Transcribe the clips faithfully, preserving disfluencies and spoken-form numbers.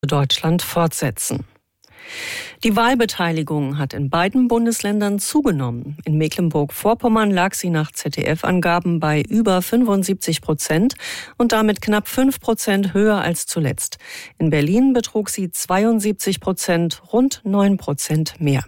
Deutschland fortsetzen. Die Wahlbeteiligung hat in beiden Bundesländern zugenommen. In Mecklenburg-Vorpommern lag sie nach Z D F-Angaben bei über fünfundsiebzig Prozent und damit knapp fünf Prozent höher als zuletzt. In Berlin betrug sie zweiundsiebzig Prozent, rund neun Prozent mehr.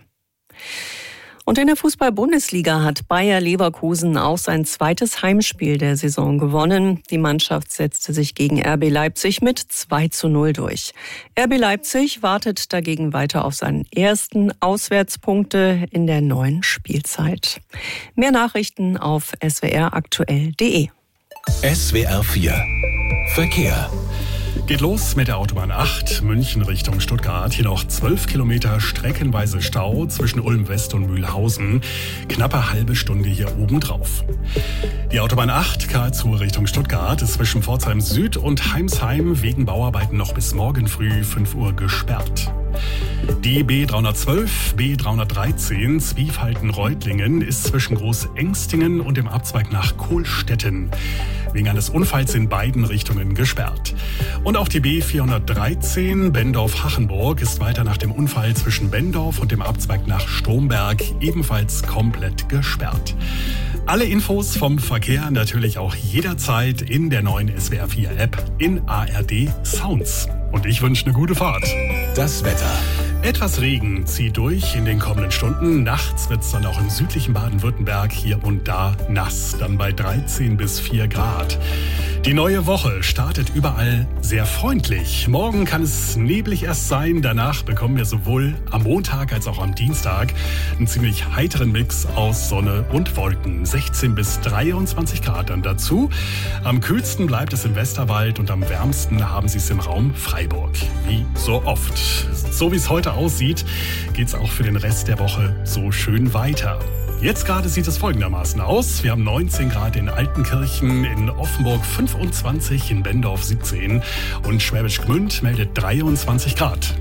Und in der Fußball-Bundesliga hat Bayer Leverkusen auch sein zweites Heimspiel der Saison gewonnen. Die Mannschaft setzte sich gegen R B Leipzig mit zwei zu null durch. R B Leipzig wartet dagegen weiter auf seinen ersten Auswärtspunkte in der neuen Spielzeit. Mehr Nachrichten auf s w r aktuell punkt de. S W R vier Verkehr. Geht los mit der Autobahn acht, München Richtung Stuttgart. Hier noch zwölf Kilometer streckenweise Stau zwischen Ulm West und Mühlhausen. Knappe halbe Stunde hier oben drauf. Die Autobahn acht, Karlsruhe Richtung Stuttgart, ist zwischen Pforzheim Süd und Heimsheim wegen Bauarbeiten noch bis morgen früh fünf Uhr gesperrt. Die B dreihundertzwölf, B dreihundertdreizehn Zwiefalten-Reutlingen ist zwischen Großengstingen und dem Abzweig nach Kohlstetten wegen eines Unfalls in beiden Richtungen gesperrt. Und auch die B vierhundertdreizehn Bendorf-Hachenburg ist weiter nach dem Unfall zwischen Bendorf und dem Abzweig nach Stromberg ebenfalls komplett gesperrt. Alle Infos vom Verkehr natürlich auch jederzeit in der neuen S W R vier App in A R D Sounds. Und ich wünsche eine gute Fahrt. Das Wetter. Etwas Regen zieht durch in den kommenden Stunden. Nachts wird es dann auch im südlichen Baden-Württemberg hier und da nass, dann bei dreizehn bis vier Grad. Die neue Woche startet überall sehr freundlich. Morgen kann es neblig erst sein. Danach bekommen wir sowohl am Montag als auch am Dienstag einen ziemlich heiteren Mix aus Sonne und Wolken. sechzehn bis dreiundzwanzig Grad dann dazu. Am kühlsten bleibt es im Westerwald und am wärmsten haben Sie es im Raum Freiburg. Wie so oft. So wie es heute aussieht, geht es auch für den Rest der Woche so schön weiter. Jetzt gerade sieht es folgendermaßen aus. Wir haben neunzehn Grad in Altenkirchen, in Offenburg fünfundzwanzig, in Bendorf siebzehn und Schwäbisch Gmünd meldet dreiundzwanzig Grad.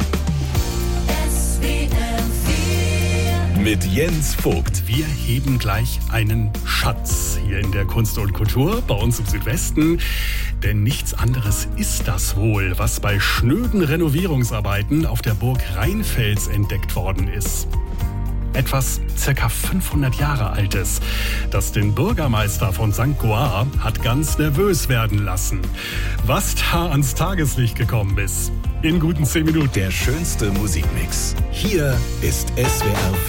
Mit Jens Vogt. Wir heben gleich einen Schatz hier in der Kunst und Kultur bei uns im Südwesten. Denn nichts anderes ist das wohl, was bei schnöden Renovierungsarbeiten auf der Burg Rheinfels entdeckt worden ist. Etwas circa fünfhundert Jahre altes, das den Bürgermeister von Sankt Goar hat ganz nervös werden lassen. Was da ans Tageslicht gekommen ist, in guten zehn Minuten. Der schönste Musikmix. Hier ist S W R vier.